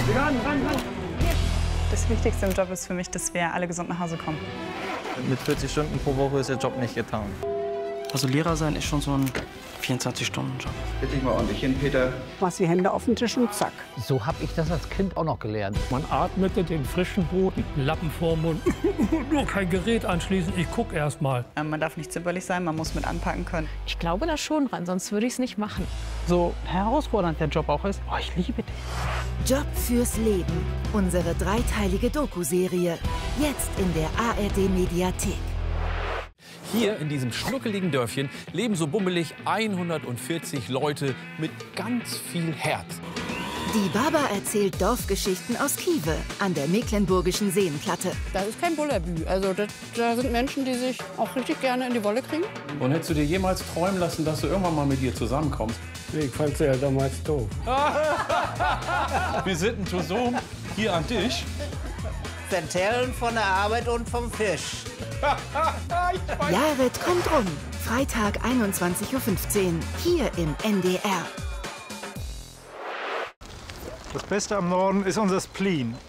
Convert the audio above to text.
Das Wichtigste im Job ist für mich, dass wir alle gesund nach Hause kommen. Mit 40 Stunden pro Woche ist der Job nicht getan. Also Lehrer sein ist schon so ein 24-Stunden-Job. Bitte dich mal ordentlich hin, Peter. Machst die Hände auf den Tisch und zack. So habe ich das als Kind auch noch gelernt. Man atmete den frischen Boden, Lappen vorm Mund. Nur kein Gerät anschließen, ich gucke erst mal. Man darf nicht zimperlich sein, man muss mit anpacken können. Ich glaube da schon dran, sonst würde ich es nicht machen. So herausfordernd der Job auch ist, ich liebe den. Job fürs Leben. Unsere dreiteilige Doku-Serie. Jetzt in der ARD-Mediathek. Hier in diesem schnuckeligen Dörfchen leben so bummelig 140 Leute mit ganz viel Herz. Die Baba erzählt Dorfgeschichten aus Kiewe an der Mecklenburgischen Seenplatte. Das ist kein Bullabü. Also da sind Menschen, die sich auch richtig gerne in die Wolle kriegen. Und hättest du dir jemals träumen lassen, dass du irgendwann mal mit ihr zusammenkommst? Nee, ich fand sie ja damals doof. Wir sind ein Tosum hier am Tisch. Erzählen von der Arbeit und vom Fisch. Jared kommt rum. Freitag 21:15 Uhr hier im NDR. Das Beste am Norden ist unser Spleen.